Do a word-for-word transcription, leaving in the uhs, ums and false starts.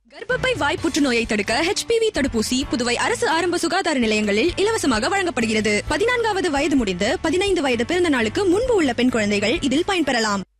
கர்ப்பப்பை வாய் புற்றுநோயை தடுக்க ஹெச் பி வி தடுப்பூசி புதுவை அரசு ஆரம்ப சுகாதார நிலையங்களில் இலவசமாக வழங்கப்படுகிறது. பதினான்காவது வயது முடிந்து பதினைந்து வயது பிறந்த நாளுக்கு முன்பு உள்ள பெண் குழந்தைகள் இதில் பயன்பெறலாம்.